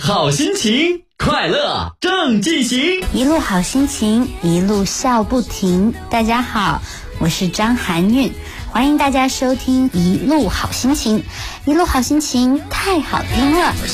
好心情，快乐正进行。 一路好心情，一路笑不停。大家好，我是张含韵，欢迎大家收听一路好心情。一路好心情太好听了。